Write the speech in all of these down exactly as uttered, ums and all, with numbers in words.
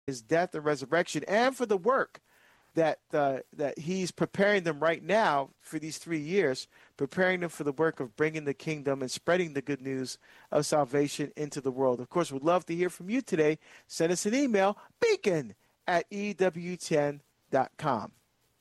his death and resurrection, and for the work that uh, that he's preparing them right now for these three years, preparing them for the work of bringing the kingdom and spreading the good news of salvation into the world. Of course, we'd love to hear from you today. Send us an email, beacon at E W T N dot com.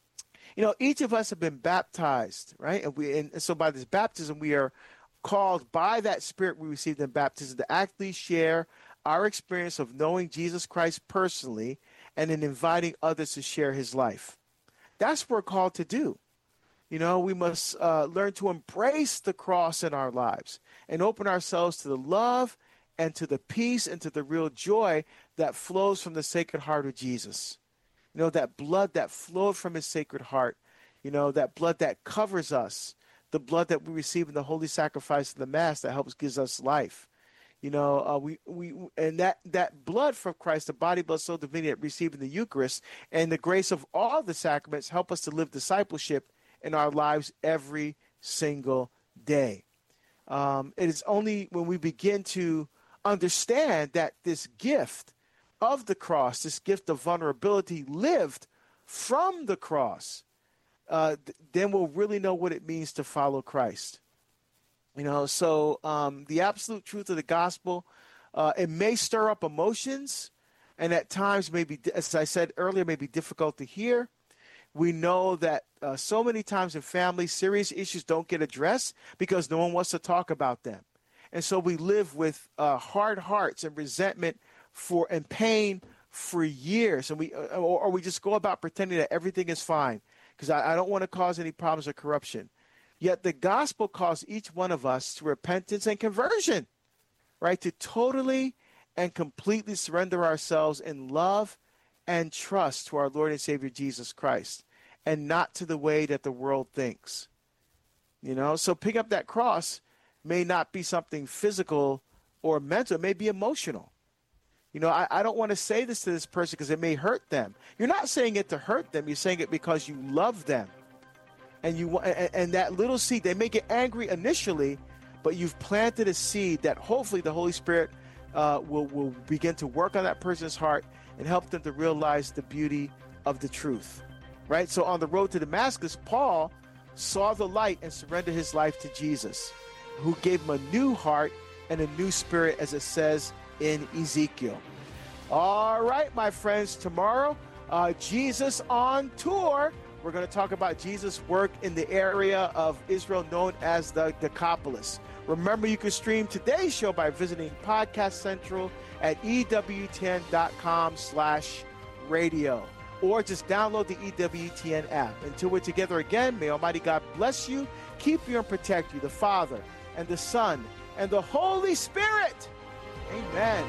You know, each of us have been baptized, right? And we, and so by this baptism, we are called by that Spirit we received in baptism to actually share our experience of knowing Jesus Christ personally and in inviting others to share his life. That's what we're called to do. You know, we must uh, learn to embrace the cross in our lives and open ourselves to the love and to the peace and to the real joy that flows from the Sacred Heart of Jesus. You know, that blood that flowed from his Sacred Heart, you know, that blood that covers us, the blood that we receive in the holy sacrifice of the Mass that helps gives us life. You know, uh, we, we and that, that blood from Christ, the body, blood, soul, divinity that we receive in the Eucharist, and the grace of all the sacraments help us to live discipleship in our lives every single day. Um, it is only when we begin to understand that this gift of the cross, this gift of vulnerability lived from the cross, uh, th- then we'll really know what it means to follow Christ. You know, so um, the absolute truth of the gospel, uh, it may stir up emotions, and at times may be, as I said earlier, may be difficult to hear. We know that uh, so many times in families, serious issues don't get addressed because no one wants to talk about them. And so we live with uh, hard hearts and resentment for and pain for years, and we uh, or, or we just go about pretending that everything is fine because I, I don't want to cause any problems or corruption. Yet the gospel calls each one of us to repentance and conversion, right? To totally and completely surrender ourselves in love and trust to our Lord and Savior Jesus Christ, and not to the way that the world thinks. You know, so pick up that cross may not be something physical or mental, it may be emotional. You know, I, I don't want to say this to this person because it may hurt them. You're not saying it to hurt them. You're saying it because you love them. And you and, and that little seed, they may get angry initially, but you've planted a seed that hopefully the Holy Spirit uh, will, will begin to work on that person's heart and help them to realize the beauty of the truth, right? So on the road to Damascus, Paul saw the light and surrendered his life to Jesus, who gave him a new heart and a new spirit, as it says in Ezekiel. All right, my friends, tomorrow, uh, Jesus on tour. We're going to talk about Jesus' work in the area of Israel known as the Decapolis. Remember, you can stream today's show by visiting Podcast Central at ewtn.com slash radio, or just download the E W T N app. Until we're together again, may Almighty God bless you, keep you, and protect you, the Father and the Son and the Holy Spirit. Amen.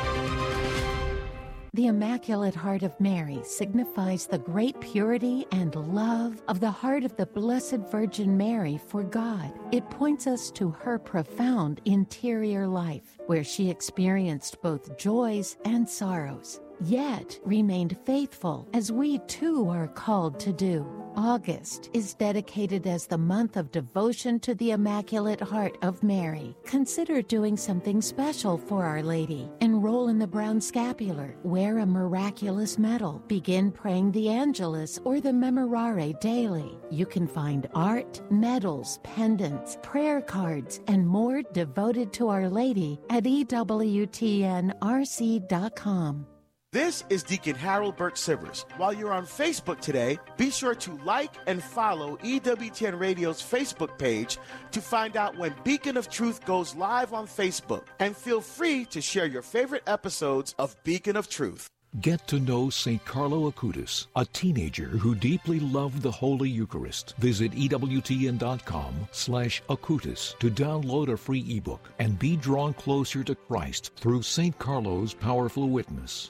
The Immaculate Heart of Mary signifies the great purity and love of the heart of the Blessed Virgin Mary for God. It points us to her profound interior life, where she experienced both joys and sorrows, yet remained faithful, as we too are called to do. August is dedicated as the month of devotion to the Immaculate Heart of Mary. Consider doing something special for Our Lady. Enroll in the Brown Scapular, wear a miraculous medal, begin praying the Angelus or the Memorare daily. You can find art, medals, pendants, prayer cards, and more devoted to Our Lady at E W T N R C dot com. This is Deacon Harold Burt Sivers. While you're on Facebook today, be sure to like and follow E W T N Radio's Facebook page to find out when Beacon of Truth goes live on Facebook. And feel free to share your favorite episodes of Beacon of Truth. Get to know Saint Carlo Acutis, a teenager who deeply loved the Holy Eucharist. Visit EWTN.com slash Acutis to download a free ebook and be drawn closer to Christ through Saint Carlo's powerful witness.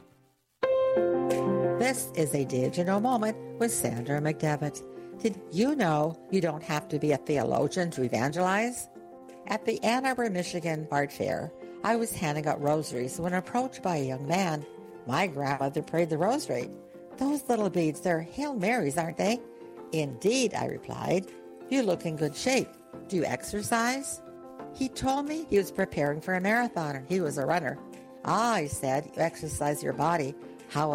This is a Did You Know moment with Sandra McDevitt. Did you know you don't have to be a theologian to evangelize? At the Ann Arbor, Michigan Art Fair, I was handing out rosaries when approached by a young man. My grandmother prayed the rosary. Those little beads, they're Hail Marys, aren't they? Indeed, I replied. You look in good shape. Do you exercise? He told me he was preparing for a marathon. He was a runner. Ah, he said, you exercise your body, How